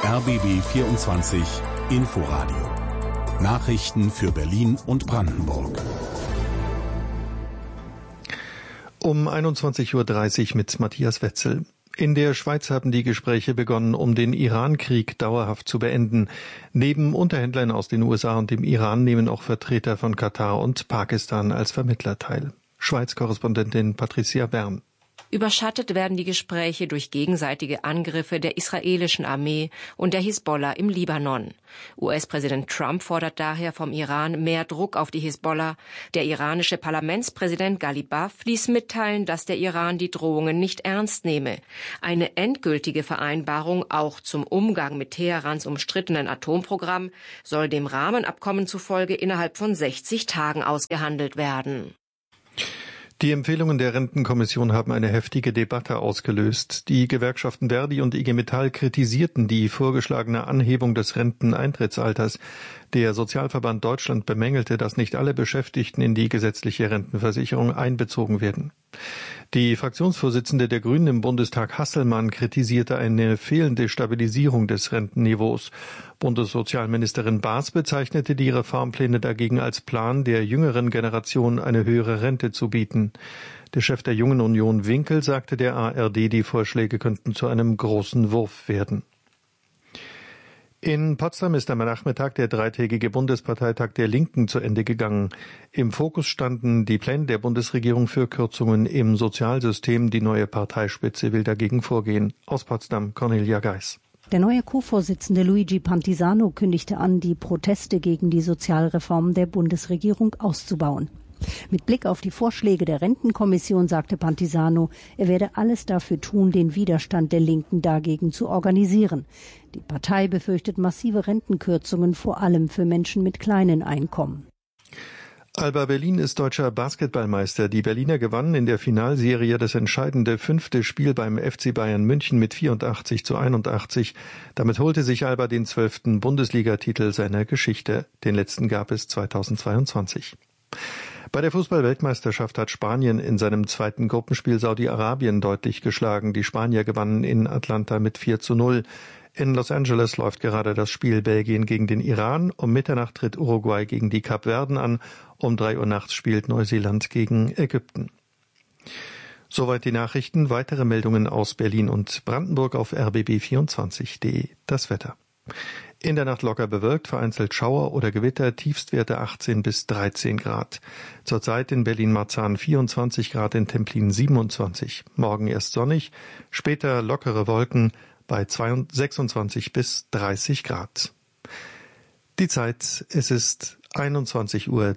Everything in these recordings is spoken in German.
RBB 24 Inforadio. Nachrichten für Berlin und Brandenburg. Um 21.30 Uhr mit Matthias Wetzel. In der Schweiz haben die Gespräche begonnen, um den Iran-Krieg dauerhaft zu beenden. Neben Unterhändlern aus den USA und dem Iran nehmen auch Vertreter von Katar und Pakistan als Vermittler teil. Schweiz-Korrespondentin Patricia Bern. Überschattet werden die Gespräche durch gegenseitige Angriffe der israelischen Armee und der Hisbollah im Libanon. US-Präsident Trump fordert daher vom Iran mehr Druck auf die Hisbollah. Der iranische Parlamentspräsident Ghalibaf ließ mitteilen, dass der Iran die Drohungen nicht ernst nehme. Eine endgültige Vereinbarung auch zum Umgang mit Teherans umstrittenen Atomprogramm soll dem Rahmenabkommen zufolge innerhalb von 60 Tagen ausgehandelt werden. Die Empfehlungen der Rentenkommission haben eine heftige Debatte ausgelöst. Die Gewerkschaften Verdi und IG Metall kritisierten die vorgeschlagene Anhebung des Renteneintrittsalters. Der Sozialverband Deutschland bemängelte, dass nicht alle Beschäftigten in die gesetzliche Rentenversicherung einbezogen werden. Die Fraktionsvorsitzende der Grünen im Bundestag Hasselmann kritisierte eine fehlende Stabilisierung des Rentenniveaus. Bundessozialministerin Baas bezeichnete die Reformpläne dagegen als Plan, der jüngeren Generation eine höhere Rente zu bieten. Der Chef der Jungen Union Winkel sagte der ARD, die Vorschläge könnten zu einem großen Wurf werden. In Potsdam ist am Nachmittag der dreitägige Bundesparteitag der Linken zu Ende gegangen. Im Fokus standen die Pläne der Bundesregierung für Kürzungen im Sozialsystem. Die neue Parteispitze will dagegen vorgehen. Aus Potsdam, Cornelia Geis. Der neue Co-Vorsitzende Luigi Pantisano kündigte an, die Proteste gegen die Sozialreformen der Bundesregierung auszubauen. Mit Blick auf die Vorschläge der Rentenkommission sagte Pantisano, er werde alles dafür tun, den Widerstand der Linken dagegen zu organisieren. Die Partei befürchtet massive Rentenkürzungen, vor allem für Menschen mit kleinen Einkommen. Alba Berlin ist deutscher Basketballmeister. Die Berliner gewannen in der Finalserie das entscheidende 5. Spiel beim FC Bayern München mit 84:81. Damit holte sich Alba den 12. Bundesligatitel seiner Geschichte. Den letzten gab es 2022. Bei der Fußball-Weltmeisterschaft hat Spanien in seinem zweiten Gruppenspiel Saudi-Arabien deutlich geschlagen. Die Spanier gewannen in Atlanta mit 4:0. In Los Angeles läuft gerade das Spiel Belgien gegen den Iran. Um Mitternacht tritt Uruguay gegen die Kapverden an. Um 3 Uhr nachts spielt Neuseeland gegen Ägypten. Soweit die Nachrichten. Weitere Meldungen aus Berlin und Brandenburg auf rbb24.de. Das Wetter. In der Nacht locker bewölkt, vereinzelt Schauer oder Gewitter, Tiefstwerte 18 bis 13 Grad. Zurzeit in Berlin-Marzahn 24 Grad, in Templin 27. Morgen erst sonnig, später lockere Wolken bei 26 bis 30 Grad. Die Zeit, es ist 21:33 Uhr.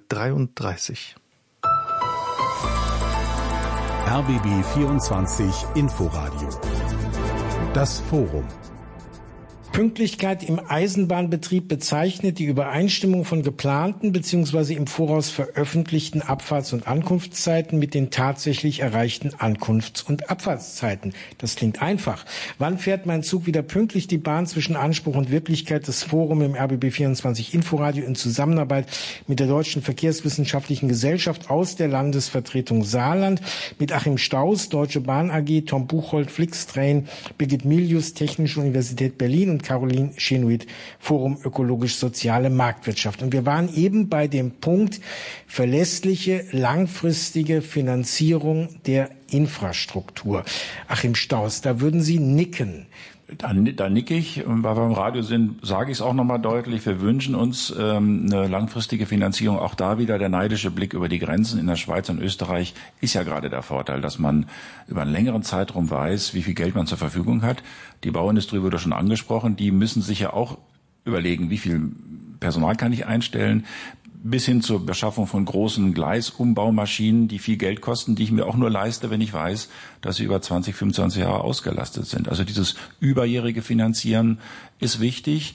RBB 24 Inforadio. Das Forum. Pünktlichkeit im Eisenbahnbetrieb bezeichnet die Übereinstimmung von geplanten bzw. im Voraus veröffentlichten Abfahrts- und Ankunftszeiten mit den tatsächlich erreichten Ankunfts- und Abfahrtszeiten. Das klingt einfach. Wann fährt mein Zug wieder pünktlich die Bahn? Zwischen Anspruch und Wirklichkeit, das Forum im RBB24 Inforadio in Zusammenarbeit mit der Deutschen Verkehrswissenschaftlichen Gesellschaft aus der Landesvertretung Saarland, mit Achim Staus, Deutsche Bahn AG, Tom Buchholz, Flixtrain, Birgit Milius, Technische Universität Berlin und Caroline Chenuit, Forum Ökologisch-Soziale Marktwirtschaft. Und wir waren eben bei dem Punkt verlässliche, langfristige Finanzierung der Infrastruktur. Achim Staus, da würden Sie nicken. Da nicke ich, weil wir im Radio sind, sage ich es auch nochmal deutlich. Wir wünschen uns eine langfristige Finanzierung. Auch da wieder der neidische Blick über die Grenzen in der Schweiz und Österreich ist ja gerade der Vorteil, dass man über einen längeren Zeitraum weiß, wie viel Geld man zur Verfügung hat. Die Bauindustrie wurde schon angesprochen. Die müssen sich ja auch überlegen, wie viel Personal kann ich einstellen, bis hin zur Beschaffung von großen Gleisumbaumaschinen, die viel Geld kosten, die ich mir auch nur leiste, wenn ich weiß, dass sie über 20, 25 Jahre ausgelastet sind. Also dieses überjährige Finanzieren ist wichtig.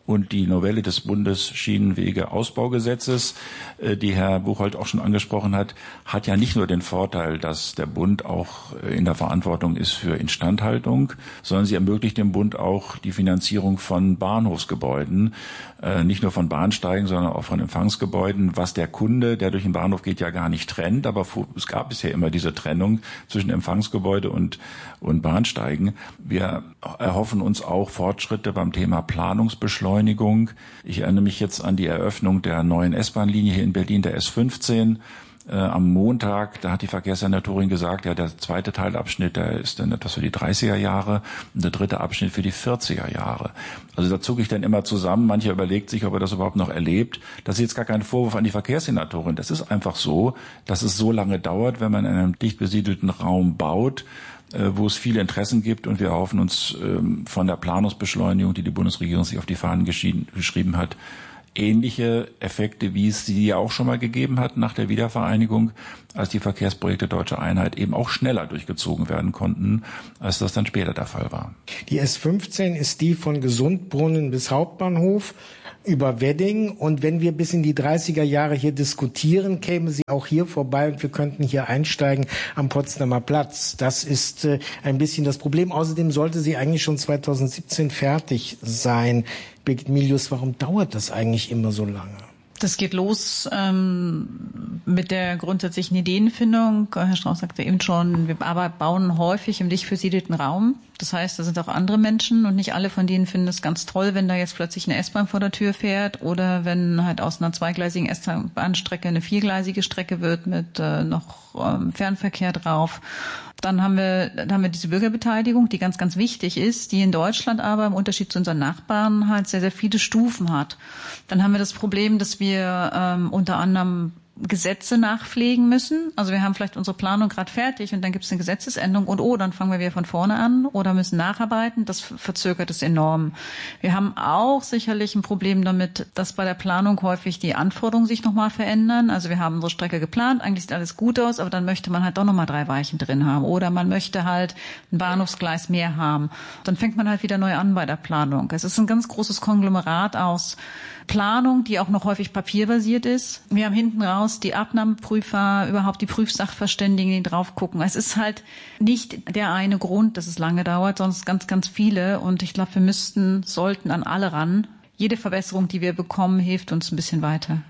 Und die Novelle des Bundesschienenwegeausbaugesetzes, die Herr Buchholz auch schon angesprochen hat, hat ja nicht nur den Vorteil, dass der Bund auch in der Verantwortung ist für Instandhaltung, sondern sie ermöglicht dem Bund auch die Finanzierung von Bahnhofsgebäuden, nicht nur von Bahnsteigen, sondern auch von Empfangsgebäuden, was der Kunde, der durch den Bahnhof geht, ja gar nicht trennt. Aber es gab bisher immer diese Trennung zwischen Empfangsgebäude und Bahnsteigen. Wir erhoffen uns auch Fortschritte beim Thema Planungsbeschleunigung. Ich erinnere mich jetzt an die Eröffnung der neuen S-Bahn-Linie hier in Berlin, der S15. Am Montag, da hat die Verkehrssenatorin gesagt, ja, der zweite Teilabschnitt, der ist dann etwas für die 30er Jahre und der dritte Abschnitt für die 40er Jahre. Also da zucke ich dann immer zusammen. Mancher überlegt sich, ob er das überhaupt noch erlebt. Das ist jetzt gar kein Vorwurf an die Verkehrssenatorin. Das ist einfach so, dass es so lange dauert, wenn man in einem dicht besiedelten Raum baut, wo es viele Interessen gibt, und wir erhoffen uns von der Planungsbeschleunigung, die die Bundesregierung sich auf die Fahnen geschrieben hat, ähnliche Effekte, wie es sie ja auch schon mal gegeben hat nach der Wiedervereinigung, als die Verkehrsprojekte Deutsche Einheit eben auch schneller durchgezogen werden konnten, als das dann später der Fall war. Die S15 ist die von Gesundbrunnen bis Hauptbahnhof über Wedding, und wenn wir bis in die 30er Jahre hier diskutieren, käme sie auch hier vorbei und wir könnten hier einsteigen am Potsdamer Platz. Das ist ein bisschen das Problem. Außerdem sollte sie eigentlich schon 2017 fertig sein. Birgit Milius, warum dauert das eigentlich immer so lange? Das geht los mit der grundsätzlichen Ideenfindung. Herr Strauß sagte eben schon, wir bauen häufig im dicht besiedelten Raum. Das heißt, da sind auch andere Menschen und nicht alle von denen finden es ganz toll, wenn da jetzt plötzlich eine S-Bahn vor der Tür fährt oder wenn halt aus einer zweigleisigen S-Bahn-Strecke eine viergleisige Strecke wird mit noch Fernverkehr drauf. Dann haben wir diese Bürgerbeteiligung, die ganz, ganz wichtig ist, die in Deutschland aber im Unterschied zu unseren Nachbarn halt sehr, sehr viele Stufen hat. Dann haben wir das Problem, dass wir unter anderem Gesetze nachpflegen müssen. Also wir haben vielleicht unsere Planung gerade fertig und dann gibt es eine Gesetzesänderung und dann fangen wir wieder von vorne an oder müssen nacharbeiten. Das verzögert es enorm. Wir haben auch sicherlich ein Problem damit, dass bei der Planung häufig die Anforderungen sich nochmal verändern. Also wir haben unsere Strecke geplant, eigentlich sieht alles gut aus, aber dann möchte man halt doch nochmal 3 Weichen drin haben oder man möchte halt ein Bahnhofsgleis mehr haben. Dann fängt man halt wieder neu an bei der Planung. Es ist ein ganz großes Konglomerat aus Planung, die auch noch häufig papierbasiert ist. Wir haben hinten raus die Abnahmeprüfer, überhaupt die Prüfsachverständigen, die drauf gucken. Es ist halt nicht der eine Grund, dass es lange dauert, sondern ganz, ganz viele. Und ich glaube, wir sollten an alle ran. Jede Verbesserung, die wir bekommen, hilft uns ein bisschen weiter.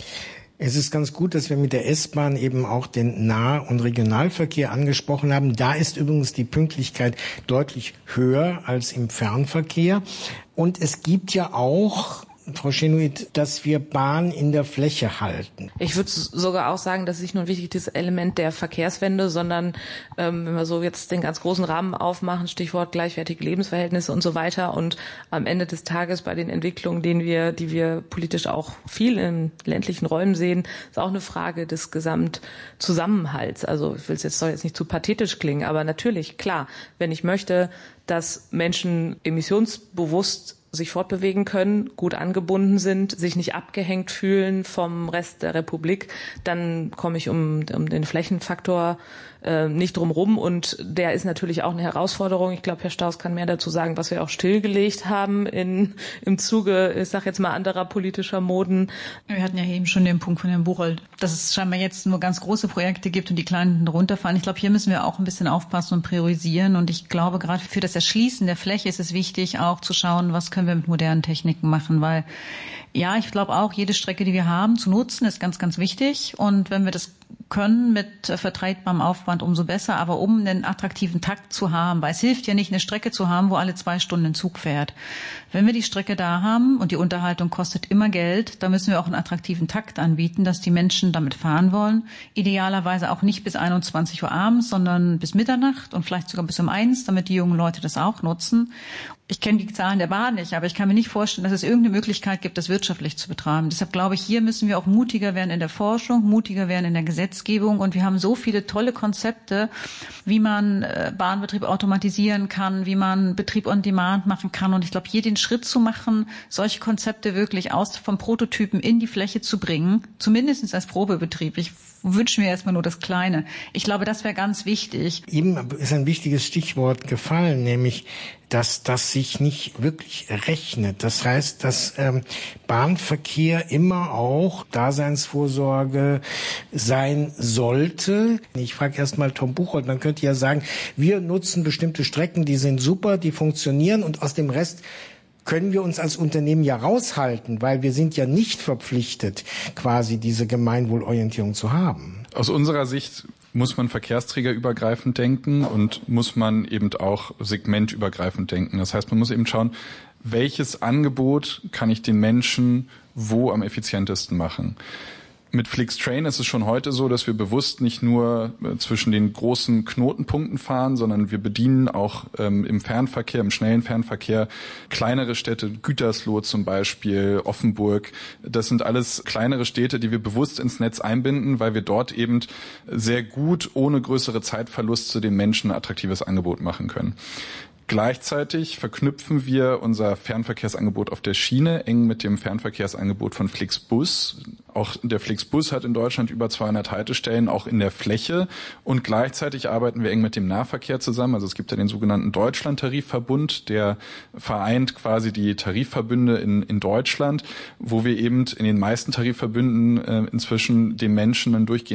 Es ist ganz gut, dass wir mit der S-Bahn eben auch den Nah- und Regionalverkehr angesprochen haben. Da ist übrigens die Pünktlichkeit deutlich höher als im Fernverkehr. Und es gibt ja auch, Frau Schenoid, dass wir Bahn in der Fläche halten. Ich würde sogar auch sagen, das ist nicht nur ein wichtiges Element der Verkehrswende, sondern wenn wir so jetzt den ganz großen Rahmen aufmachen, Stichwort gleichwertige Lebensverhältnisse und so weiter, und am Ende des Tages bei den Entwicklungen, die wir politisch auch viel in ländlichen Räumen sehen, ist auch eine Frage des Gesamtzusammenhalts. Also soll jetzt nicht zu pathetisch klingen, aber natürlich, klar, wenn ich möchte, dass Menschen emissionsbewusst sich fortbewegen können, gut angebunden sind, sich nicht abgehängt fühlen vom Rest der Republik, dann komme ich um den Flächenfaktor nicht drum rum, und der ist natürlich auch eine Herausforderung. Ich glaube, Herr Staus kann mehr dazu sagen, was wir auch stillgelegt haben im Zuge, ich sag jetzt mal, anderer politischer Moden. Wir hatten ja eben schon den Punkt von Herrn Buchholz, dass es scheinbar jetzt nur ganz große Projekte gibt und die kleinen runterfallen. Ich glaube, hier müssen wir auch ein bisschen aufpassen und priorisieren, und ich glaube, gerade für das Erschließen der Fläche ist es wichtig, auch zu schauen, was können wir mit modernen Techniken machen, weil ja, ich glaube auch, jede Strecke, die wir haben, zu nutzen, ist ganz, ganz wichtig. Und wenn wir das können mit vertretbarem Aufwand, umso besser. Aber um einen attraktiven Takt zu haben, weil es hilft ja nicht, eine Strecke zu haben, wo alle 2 Stunden ein Zug fährt. Wenn wir die Strecke da haben und die Unterhaltung kostet immer Geld, dann müssen wir auch einen attraktiven Takt anbieten, dass die Menschen damit fahren wollen. Idealerweise auch nicht bis 21 Uhr abends, sondern bis Mitternacht und vielleicht sogar bis um 1, damit die jungen Leute das auch nutzen. Ich kenne die Zahlen der Bahn nicht, aber ich kann mir nicht vorstellen, dass es irgendeine Möglichkeit gibt, das wirtschaftlich zu betreiben. Deshalb glaube ich, hier müssen wir auch mutiger werden in der Forschung, mutiger werden in der Gesetzgebung. Und wir haben so viele tolle Konzepte, wie man Bahnbetrieb automatisieren kann, wie man Betrieb on Demand machen kann. Und ich glaube, hier den Schritt zu machen, solche Konzepte wirklich vom Prototypen in die Fläche zu bringen, zumindest als Probebetrieb. Ich wünschen wir erstmal nur das Kleine. Ich glaube, das wäre ganz wichtig. Eben ist ein wichtiges Stichwort gefallen, nämlich, dass das sich nicht wirklich rechnet. Das heißt, dass Bahnverkehr immer auch Daseinsvorsorge sein sollte. Ich frage erst mal Tom Buchholz, man könnte ja sagen, wir nutzen bestimmte Strecken, die sind super, die funktionieren und aus dem Rest können wir uns als Unternehmen ja raushalten, weil wir sind ja nicht verpflichtet, quasi diese Gemeinwohlorientierung zu haben. Aus unserer Sicht muss man verkehrsträgerübergreifend denken und muss man eben auch segmentübergreifend denken. Das heißt, man muss eben schauen, welches Angebot kann ich den Menschen wo am effizientesten machen. Mit Flixtrain ist es schon heute so, dass wir bewusst nicht nur zwischen den großen Knotenpunkten fahren, sondern wir bedienen auch im Fernverkehr, im schnellen Fernverkehr kleinere Städte, Gütersloh zum Beispiel, Offenburg. Das sind alles kleinere Städte, die wir bewusst ins Netz einbinden, weil wir dort eben sehr gut, ohne größere Zeitverluste, den Menschen ein attraktives Angebot machen können. Gleichzeitig verknüpfen wir unser Fernverkehrsangebot auf der Schiene eng mit dem Fernverkehrsangebot von Flixbus. Auch der Flixbus hat in Deutschland über 200 Haltestellen, auch in der Fläche. Und gleichzeitig arbeiten wir eng mit dem Nahverkehr zusammen. Also es gibt ja den sogenannten Deutschland-Tarifverbund, der vereint quasi die Tarifverbünde in Deutschland, wo wir eben in den meisten Tarifverbünden inzwischen den Menschen dann durchgehend